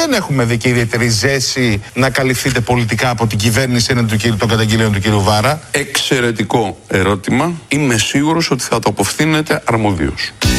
δεν έχουμε δει και ιδιαίτερη ζέση να καλυφθείτε πολιτικά από την κυβέρνηση έναντι των καταγγελίων του κ. Βάρα. Εξαιρετικό ερώτημα. Είμαι σίγουρος ότι θα το αποφθήνετε αρμοδίως.